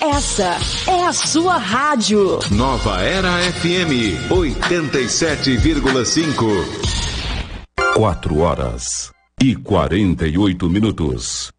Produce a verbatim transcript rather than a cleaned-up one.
Essa é a sua rádio. Nova Era F M, oitenta e sete vírgula cinco. Quatro horas e quarenta e oito minutos.